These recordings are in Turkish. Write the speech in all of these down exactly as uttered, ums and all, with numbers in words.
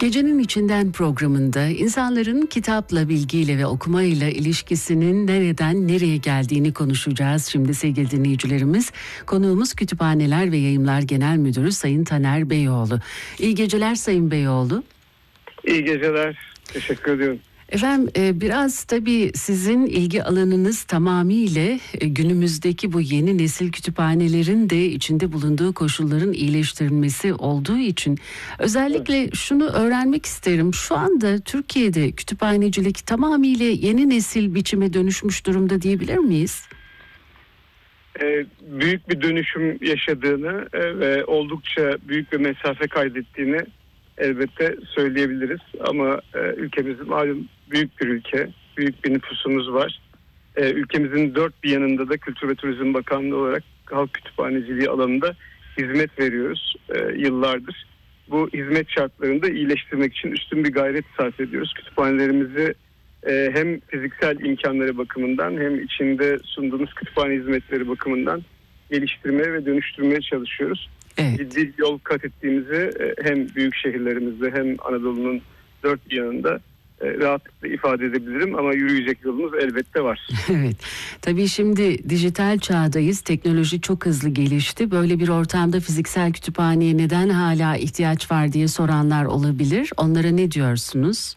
Gecenin İçinden programında insanların kitapla, bilgiyle ve okumayla ilişkisinin nereden nereye geldiğini konuşacağız. Şimdi sevgili dinleyicilerimiz, konuğumuz Kütüphaneler ve Yayımlar Genel Müdürü Sayın Taner Beyoğlu. İyi geceler Sayın Beyoğlu. İyi geceler. Teşekkür ediyorum. Efendim biraz tabii sizin ilgi alanınız tamamıyla günümüzdeki bu yeni nesil kütüphanelerin de içinde bulunduğu koşulların iyileştirilmesi olduğu için özellikle şunu öğrenmek isterim. Şu anda Türkiye'de kütüphanecilik tamamıyla yeni nesil biçime dönüşmüş durumda diyebilir miyiz? Ee, büyük bir dönüşüm yaşadığını e, ve oldukça büyük bir mesafe kaydettiğini elbette söyleyebiliriz. Ama e, ülkemiz malum büyük bir ülke, büyük bir nüfusumuz var. E, ülkemizin dört bir yanında da Kültür ve Turizm Bakanlığı olarak halk kütüphaneciliği alanında hizmet veriyoruz e, yıllardır. Bu hizmet şartlarını da iyileştirmek için üstün bir gayret sarf ediyoruz. Kütüphanelerimizi e, hem fiziksel imkanları bakımından hem içinde sunduğumuz kütüphane hizmetleri bakımından geliştirmeye ve dönüştürmeye çalışıyoruz. Evet. Ciddi yol kat ettiğimizi hem büyük şehirlerimizde hem Anadolu'nun dört bir yanında rahatlıkla ifade edebilirim ama yürüyecek yolumuz elbette var. Evet. Tabii şimdi dijital çağdayız. Teknoloji çok hızlı gelişti. Böyle bir ortamda fiziksel kütüphaneye neden hala ihtiyaç var diye soranlar olabilir. Onlara ne diyorsunuz?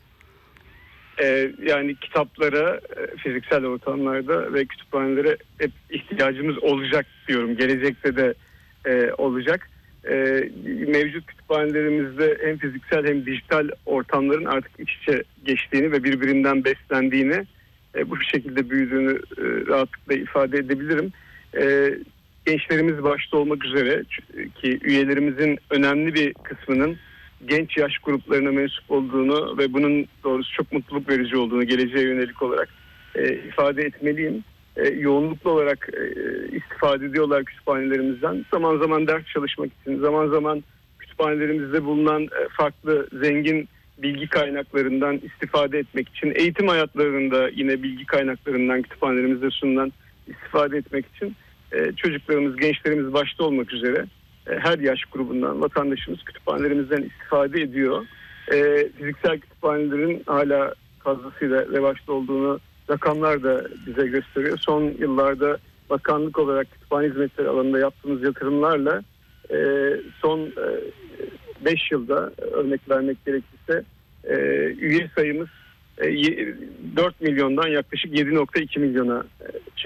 Ee, yani kitaplara, fiziksel ortamlarda ve kütüphanelere hep ihtiyacımız olacak diyorum. Gelecekte de e, olacak. E, mevcut kütüphanelerimizde hem fiziksel hem dijital ortamların artık iç içe geçtiğini ve birbirinden beslendiğini, e, bu şekilde büyüdüğünü e, rahatlıkla ifade edebilirim. E, gençlerimiz başta olmak üzere ki üyelerimizin önemli bir kısmının genç yaş gruplarına mensup olduğunu ve bunun doğrusu çok mutluluk verici olduğunu geleceğe yönelik olarak e, ifade etmeliyim. E, yoğunluklu olarak e, istifade ediyorlar kütüphanelerimizden. Zaman zaman ders çalışmak için, zaman zaman kütüphanelerimizde bulunan e, farklı zengin bilgi kaynaklarından istifade etmek için, eğitim hayatlarında yine bilgi kaynaklarından kütüphanelerimizde sunulan istifade etmek için e, çocuklarımız, gençlerimiz başta olmak üzere e, her yaş grubundan vatandaşımız kütüphanelerimizden istifade ediyor. E, fiziksel kütüphanelerin hala fazlasıyla revaçta olduğunu rakamlar da bize gösteriyor. Son yıllarda bakanlık olarak kütüphane hizmetleri alanında yaptığımız yatırımlarla e, son beş yılda örnek vermek gerekirse e, üye sayımız e, dört milyondan yaklaşık yedi nokta iki milyona çıktı.